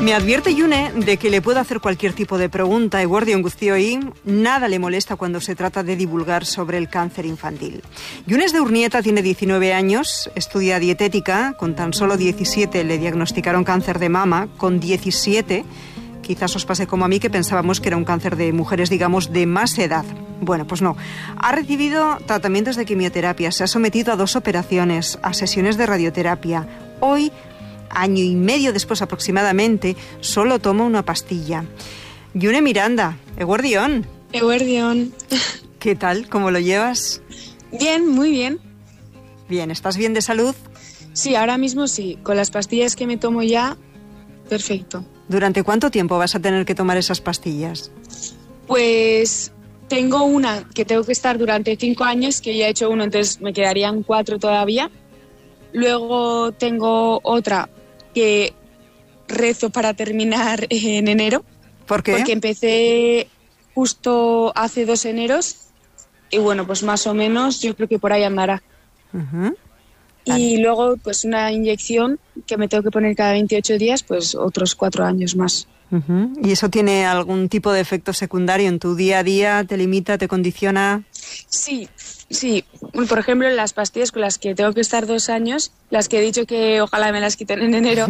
Me advierte Yune de que le puedo hacer cualquier tipo de pregunta. Eguardion guztioi, nada le molesta cuando se trata de divulgar sobre el cáncer infantil. Yune es de Urnieta, tiene 19 años, estudia dietética. Con tan solo 17 le diagnosticaron cáncer de mama. Con 17, quizás os pase como a mí, que pensábamos que era un cáncer de mujeres, digamos, de más edad. Bueno, pues no. Ha recibido tratamientos de quimioterapia, se ha sometido a 2 operaciones, a sesiones de radioterapia. Hoy, año y medio después aproximadamente, solo toma una pastilla. Yune Miranda, eguardión. Eguardión. ¿Qué tal? ¿Cómo lo llevas? Bien, muy bien. Bien, ¿estás bien de salud? Sí, ahora mismo sí. Con las pastillas que me tomo ya, perfecto. ¿Durante cuánto tiempo vas a tener que tomar esas pastillas? Pues tengo una que tengo que estar durante 5 años, que ya he hecho uno, entonces me quedarían 4 todavía. Luego tengo otra que rezo para terminar en enero. ¿Por qué? Porque empecé justo hace 2 eneros y bueno, pues más o menos yo creo que por ahí andará. Uh-huh. Y luego pues una inyección que me tengo que poner cada 28 días, pues otros 4 años más. Uh-huh. ¿Y eso tiene algún tipo de efecto secundario en tu día a día? ¿Te limita, te condiciona? Sí. Por ejemplo, las pastillas con las que tengo que estar 2 años, las que he dicho que ojalá me las quiten en enero,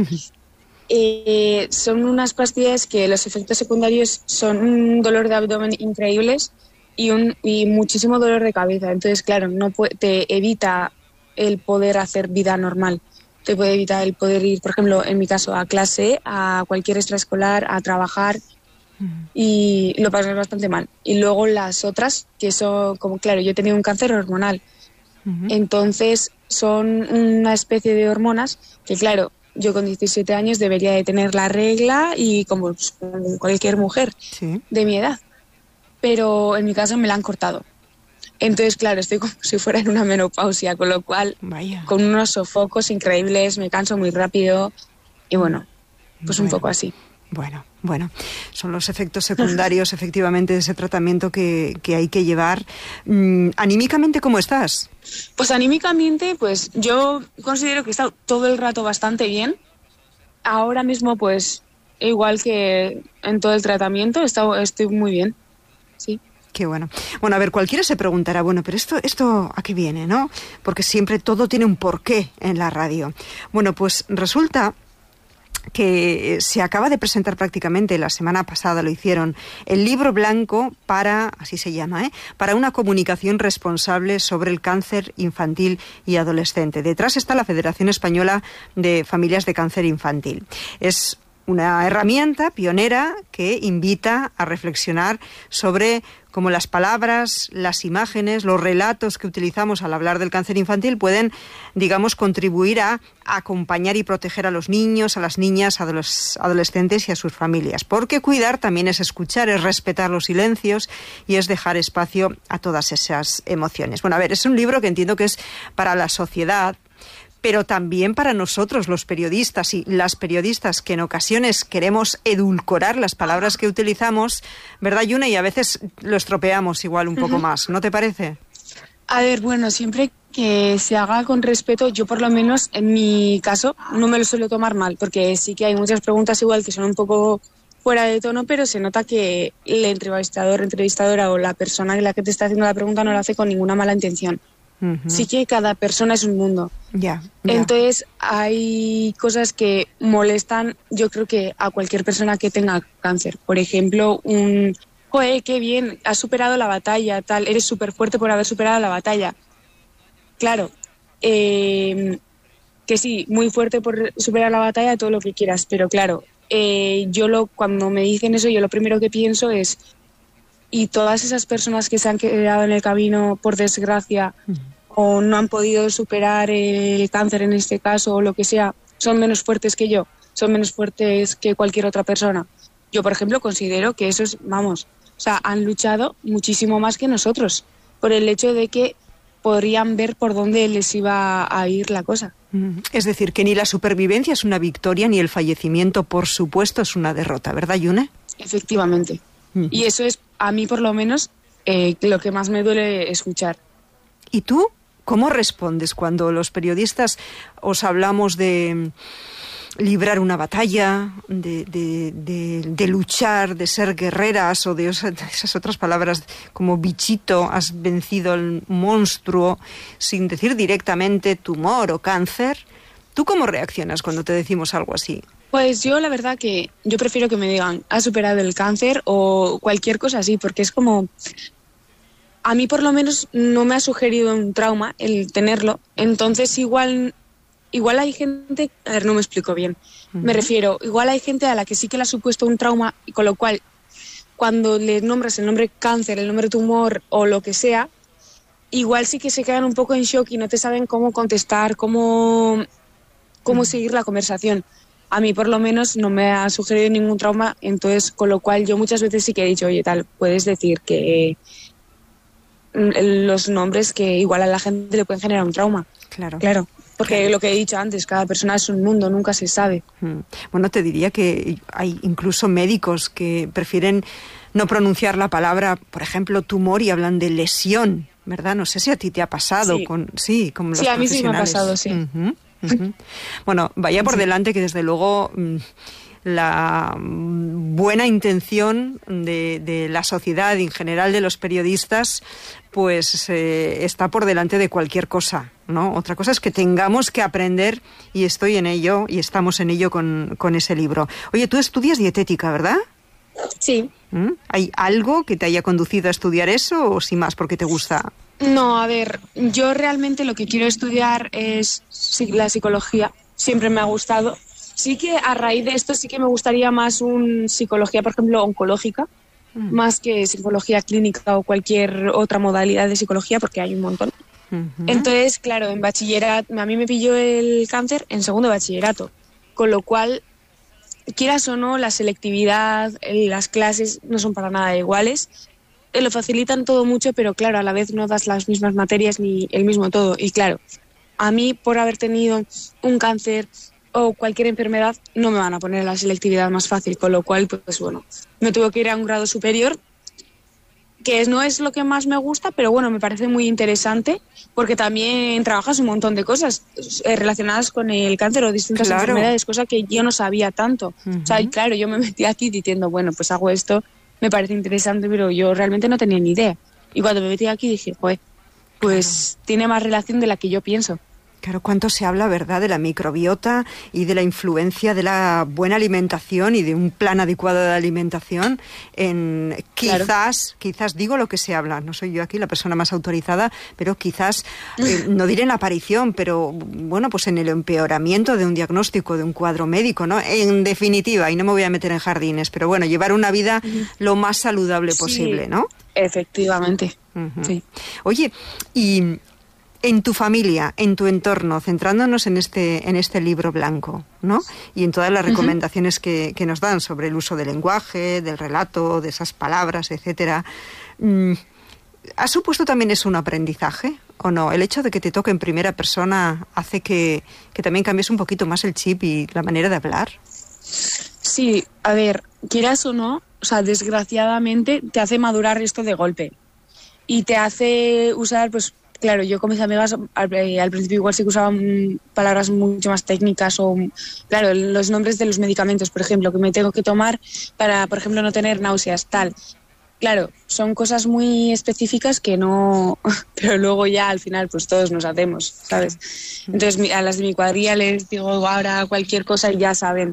son unas pastillas que los efectos secundarios son un dolor de abdomen increíbles y muchísimo dolor de cabeza. Entonces, claro, te evita el poder hacer vida normal. Te puede evitar el poder ir, por ejemplo, en mi caso, a clase, a cualquier extraescolar, a trabajar, y lo pasas bastante mal. Y luego las otras, que son, como claro, yo he tenido un cáncer hormonal, entonces son una especie de hormonas que, claro, yo con 17 años debería de tener la regla y como cualquier mujer de mi edad, pero en mi caso me la han cortado. Entonces, claro, estoy como si fuera en una menopausia, con lo cual, con unos sofocos increíbles, me canso muy rápido y bueno, pues un poco así. Bueno, son los efectos secundarios efectivamente de ese tratamiento que hay que llevar. ¿Anímicamente cómo estás? Pues anímicamente, pues yo considero que he estado todo el rato bastante bien. Ahora mismo, pues igual que en todo el tratamiento, estoy muy bien, sí. Qué bueno. Bueno, a ver, cualquiera se preguntará, bueno, pero esto ¿a qué viene, no? Porque siempre todo tiene un porqué en la radio. Bueno, pues resulta que se acaba de presentar prácticamente, la semana pasada lo hicieron, el libro blanco así se llama, para una comunicación responsable sobre el cáncer infantil y adolescente. Detrás está la Federación Española de Familias de Cáncer Infantil. Es una herramienta pionera que invita a reflexionar sobre cómo las palabras, las imágenes, los relatos que utilizamos al hablar del cáncer infantil pueden, digamos, contribuir a acompañar y proteger a los niños, a las niñas, a los adolescentes y a sus familias. Porque cuidar también es escuchar, es respetar los silencios y es dejar espacio a todas esas emociones. Bueno, a ver, es un libro que entiendo que es para la sociedad, pero también para nosotros, los periodistas y las periodistas, que en ocasiones queremos edulcorar las palabras que utilizamos, ¿verdad, Yune? Y a veces lo estropeamos igual un poco más, ¿no te parece? A ver, bueno, siempre que se haga con respeto, yo por lo menos en mi caso no me lo suelo tomar mal, porque sí que hay muchas preguntas igual que son un poco fuera de tono, pero se nota que el entrevistadora o la persona la que te está haciendo la pregunta no lo hace con ninguna mala intención. Sí que cada persona es un mundo. Ya. Entonces hay cosas que molestan, yo creo que a cualquier persona que tenga cáncer. Por ejemplo, joder, qué bien, has superado la batalla, tal, eres súper fuerte por haber superado la batalla. Claro, que sí, muy fuerte por superar la batalla, todo lo que quieras, pero claro, cuando me dicen eso, yo lo primero que pienso es, y todas esas personas que se han quedado en el camino por desgracia o no han podido superar el cáncer en este caso o lo que sea, son menos fuertes que yo, son menos fuertes que cualquier otra persona. Yo, por ejemplo, considero que esos, han luchado muchísimo más que nosotros por el hecho de que podrían ver por dónde les iba a ir la cosa. Es decir, que ni la supervivencia es una victoria, ni el fallecimiento, por supuesto, es una derrota, ¿verdad, Yune? Efectivamente. Y eso es, a mí por lo menos, lo que más me duele escuchar. ¿Y tú cómo respondes cuando los periodistas os hablamos de librar una batalla, de luchar, de ser guerreras, o de esas otras palabras como bichito, has vencido al monstruo, sin decir directamente tumor o cáncer. ¿Tú cómo reaccionas cuando te decimos algo así? Pues yo la verdad que yo prefiero que me digan has superado el cáncer o cualquier cosa así, porque es como... A mí por lo menos no me ha sugerido un trauma el tenerlo, entonces igual hay gente, a ver, no me explico bien, me refiero, igual hay gente a la que sí que le ha supuesto un trauma y con lo cual cuando le nombras el nombre cáncer, el nombre tumor o lo que sea, igual sí que se quedan un poco en shock y no te saben cómo contestar, cómo seguir la conversación. A mí por lo menos no me ha sugerido ningún trauma, entonces con lo cual yo muchas veces sí que he dicho, oye tal, puedes decir que los nombres que igual a la gente le pueden generar un trauma. Claro. Porque lo que he dicho antes, cada persona es un mundo, nunca se sabe. Bueno, te diría que hay incluso médicos que prefieren no pronunciar la palabra, por ejemplo, tumor, y hablan de lesión, ¿verdad? No sé si a ti te ha pasado sí. Con los profesionales. Sí, a mí sí me ha pasado, sí. Bueno, vaya por delante que desde luego la buena intención de la sociedad y en general de los periodistas pues está por delante de cualquier cosa, ¿no? Otra cosa es que tengamos que aprender, y estoy en ello y estamos en ello con ese libro. Oye, tú estudias dietética, ¿verdad? Sí. ¿Hay algo que te haya conducido a estudiar eso o sin más porque te gusta? No, a ver, yo realmente lo que quiero estudiar es la psicología. Siempre me ha gustado. Sí que a raíz de esto sí que me gustaría más psicología, por ejemplo, oncológica, más que psicología clínica o cualquier otra modalidad de psicología, porque hay un montón. Entonces, claro, en bachillerato, a mí me pilló el cáncer en segundo de bachillerato, con lo cual, quieras o no, la selectividad, las clases no son para nada iguales. Lo facilitan todo mucho, pero claro, a la vez no das las mismas materias ni el mismo todo. Y claro, a mí por haber tenido un cáncer o cualquier enfermedad no me van a poner la selectividad más fácil, con lo cual, pues bueno, me tuve que ir a un grado superior, que no es lo que más me gusta, pero bueno, me parece muy interesante porque también trabajas un montón de cosas relacionadas con el cáncer o distintas enfermedades, cosa que yo no sabía tanto. O sea, y claro, yo me metí aquí diciendo, bueno, pues hago esto, me parece interesante, pero yo realmente no tenía ni idea. Y cuando me metí aquí dije, joder, pues tiene más relación de la que yo pienso. Claro, cuánto se habla, ¿verdad?, de la microbiota y de la influencia de la buena alimentación y de un plan adecuado de alimentación en quizás digo lo que se habla, no soy yo aquí la persona más autorizada, pero quizás, no diré en la aparición, pero bueno, pues en el empeoramiento de un diagnóstico, de un cuadro médico, ¿no? En definitiva, y no me voy a meter en jardines, pero bueno, llevar una vida lo más saludable posible, ¿no? Efectivamente, sí. Oye, y en tu familia, en tu entorno, centrándonos en este libro blanco, ¿no? Y en todas las recomendaciones que nos dan sobre el uso del lenguaje, del relato, de esas palabras, etcétera. ¿Ha supuesto también eso un aprendizaje o no? ¿El hecho de que te toque en primera persona hace que también cambies un poquito más el chip y la manera de hablar? Sí, a ver, quieras o no, o sea, desgraciadamente te hace madurar esto de golpe y te hace usar, pues, claro, yo con mis amigas al principio igual sí que usaban palabras mucho más técnicas o, claro, los nombres de los medicamentos, por ejemplo, que me tengo que tomar para, por ejemplo, no tener náuseas, tal. Claro, son cosas muy específicas que no... Pero luego ya al final pues todos nos hacemos, ¿sabes? Entonces a las de mi cuadrilla les digo ahora cualquier cosa y ya saben.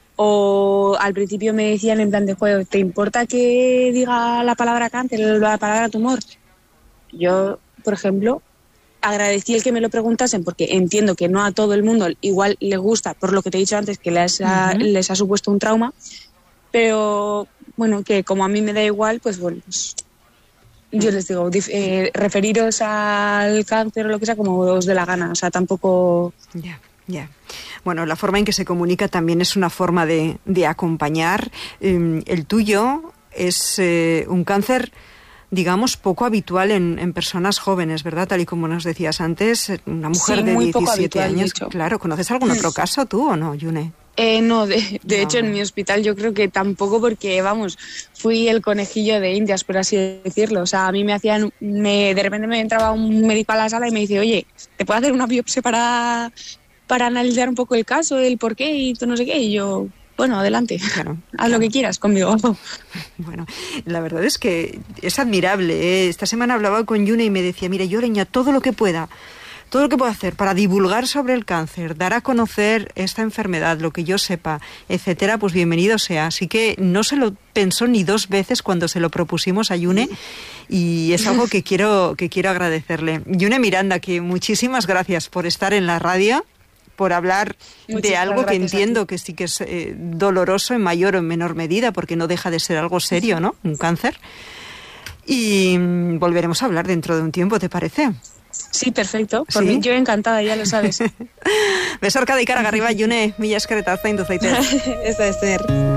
O al principio me decían en plan de juego, ¿te importa que diga la palabra cáncer, la palabra tumor? Yo, por ejemplo, agradecí el que me lo preguntasen porque entiendo que no a todo el mundo igual le gusta, por lo que te he dicho antes, que les ha supuesto un trauma, pero bueno, que como a mí me da igual, pues bueno, pues yo les digo, referiros al cáncer o lo que sea como os dé la gana, o sea, tampoco... Ya. Bueno, la forma en que se comunica también es una forma de acompañar. El tuyo es un cáncer, digamos, poco habitual en personas jóvenes, ¿verdad? Tal y como nos decías antes, una mujer de 17 años. Claro, ¿conoces algún otro caso tú o no, Yune? No, de hecho en mi hospital yo creo que tampoco porque, vamos, fui el conejillo de Indias, por así decirlo. O sea, a mí de repente me entraba un médico a la sala y me dice, oye, ¿te puedo hacer una biopsia para para analizar un poco el caso, el por qué y tú no sé qué, y yo... Bueno, adelante, claro, haz lo que quieras conmigo. Bueno, la verdad es que es admirable, ¿eh? Esta semana hablaba con Yune y me decía, mira, yo, Leña, todo lo que pueda hacer para divulgar sobre el cáncer, dar a conocer esta enfermedad, lo que yo sepa, etcétera, pues bienvenido sea. Así que no se lo pensó ni 2 veces cuando se lo propusimos a Yune y es algo que quiero agradecerle. Yune Miranda, que muchísimas gracias por estar en la radio, por hablar de algo que entiendo que sí que es doloroso en mayor o en menor medida, porque no deja de ser algo serio, ¿no? Un cáncer. Y volveremos a hablar dentro de un tiempo, ¿te parece? Sí, perfecto. Por mí, yo encantada, ya lo sabes. Besarka de Ikaragarri bai, June, mila esker eta zaindu zaitez. Ez da ezer.